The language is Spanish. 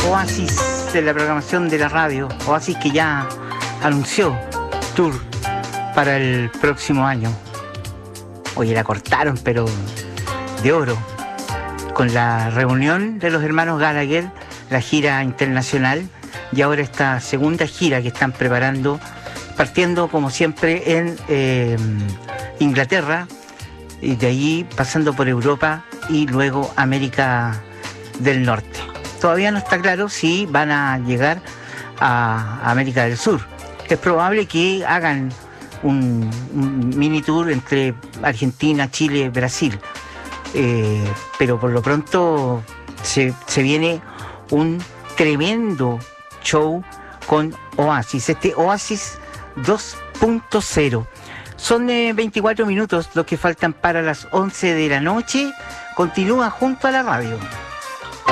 Oasis de la programación de la radio. Oasis que ya anunció tour para el próximo año. Oye, la cortaron, pero de oro. Con la reunión de los hermanos Gallagher, la gira internacional, y ahora esta segunda gira que están preparando, partiendo como siempre en Inglaterra, y de allí pasando por Europa y luego América del Norte. Todavía no está claro si van a llegar a América del Sur. Es probable que hagan un mini tour entre Argentina, Chile, Brasil. Pero por lo pronto se viene un tremendo show con Oasis, este Oasis 2.0. Son 24 minutos los que faltan para las 11 de la noche. Continúa junto a la radio.